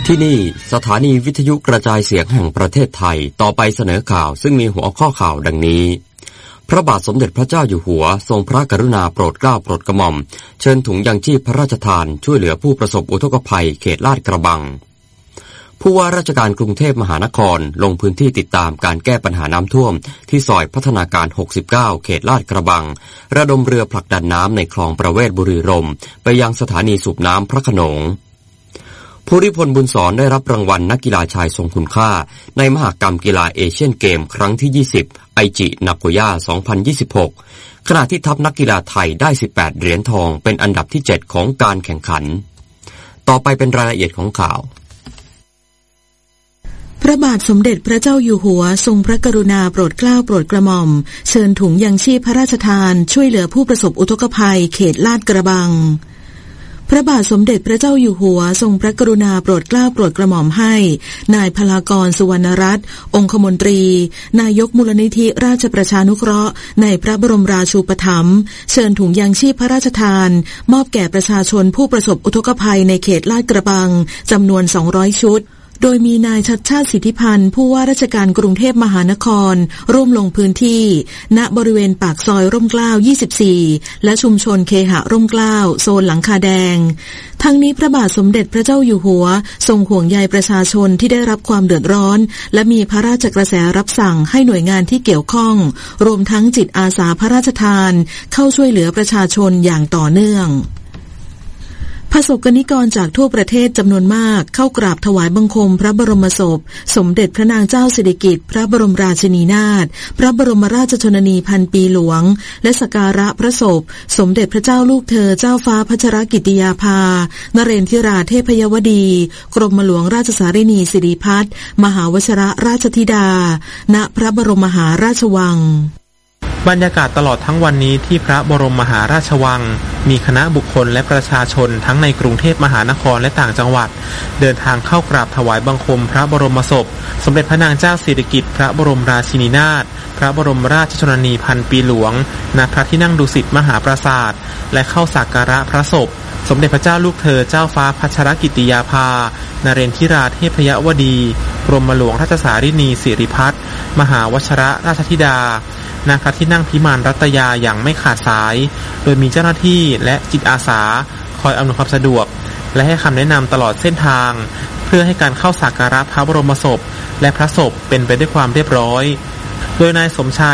ที่นี่สถานีวิทยุกระจายเสียงแห่งประเทศไทยต่อไปเสนอข่าวซึ่งมีหัวข้อข่าวดังนี้พระบาทสมเด็จพระเจ้าอยู่หัวทรงพระกรุณาโปรดเกล้าโปรดกระหม่อมเชิญถุงยังชีพพระราชทานช่วยเหลือผู้ประสบอุทกภัยเขตลาดกระบังผู้ว่าราชการกรุงเทพมหานครลงพื้นที่ติดตามการแก้ปัญหาน้ำท่วมที่ซอยพัฒนาการ69เขตลาดกระบังระดมเรือผลักดันน้ำในคลองประเวศบุรีรมย์ไปยังสถานีสูบน้ำพระโขนงภูริพลบุญสอนได้รับรางวัลนักกีฬาชายทรงคุณค่าในมหกรรมกีฬาเอเชียนเกมครั้งที่20ไอจินาโกย่า2026ขณะที่ทัพนักกีฬาไทยได้18เหรียญทองเป็นอันดับที่7ของการแข่งขันต่อไปเป็นรายละเอียดของข่าวพระบาทสมเด็จพระเจ้าอยู่หัวทรงพระกรุณาโปรดเกล้าโปรดกระหม่อมเชิญถุงยังชีพพระราชทานช่วยเหลือผู้ประสบอุทกภัยเขตลาดกระบังพระบาทสมเด็จพระเจ้าอยู่หัวทรงพระกรุณาโปรดเกล้าโปรดกระหม่อมให้นายพลากรสุวรรณรัตน์องคมนตรีนายกมูลนิธิราชประชานุเคราะห์ในพระบรมราชูปถัมภ์เชิญถุงยางชีพพระราชทานมอบแก่ประชาชนผู้ประสบอุทกภัยในเขตลาดกระบังจำนวน200ชุดโดยมีนายชัชชาติสิทธิพันธ์ผู้ว่าราชการกรุงเทพมหานครร่วมลงพื้นที่ณบริเวณปากซอยร่มเกล้า24และชุมชนเคหะร่มเกล้าโซนหลังคาแดงทั้งนี้พระบาทสมเด็จพระเจ้าอยู่หัวทรงห่วงใยประชาชนที่ได้รับความเดือดร้อนและมีพระราชกระแสรับสั่งให้หน่วยงานที่เกี่ยวข้องรวมทั้งจิตอาสาพระราชทานเข้าช่วยเหลือประชาชนอย่างต่อเนื่องประสบกนิกรจากทั่วประเทศจำนวนมากเข้ากราบถวายบังคมพระบรมศพสมเด็จพระนางเจ้าสิริกิติ์พระบรมราชินีนาถพระบรมราชชนนีพันปีหลวงและสักการะพระศพสมเด็จพระเจ้าลูกเธอเจ้าฟ้าพัชรกิติยาภานเรนทิราเทพยวดีกรมหลวงราชสารินีสิริพัฒน์มหาวชิรราชธิดาณพระบรมมหาราชวังบรรยากาศตลอดทั้งวันนี้ที่พระบรมมหาราชวังมีคณะบุคคลและประชาชนทั้งในกรุงเทพมหานครและต่างจังหวัดเดินทางเข้ากราบถวายบังคมพระบรมศพสมเด็จพระนางเจ้าสิริกิติ์พระบรมราชินีนาถพระบรมราชชนนีพันปีหลวงณพระที่นั่งดุสิตมหาปราสาทและเข้าสักการะพระศพสมเด็จพระเจ้าลูกเธอเจ้าฟ้าพัชรกิติยาภานเรนทิราเทพยวดีกรมหลวงราชสารินีสิริพัฒน์มหาวชิรราชธิดาณพระที่นั่งพิมานรัตยาอย่างไม่ขาดสายโดยมีเจ้าหน้าที่และจิตอาสาคอยอำนวยความสะดวกและให้คำแนะนำตลอดเส้นทางเพื่อให้การเข้าสักการะพระบรมศพและพระศพเป็นไปด้วยความเรียบร้อยโดยนายสมชาย